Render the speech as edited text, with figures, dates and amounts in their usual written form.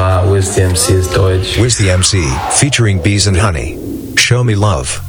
Wiz the MC ist deutsch. Wiz the MC, featuring Bees and Honey. Show me love.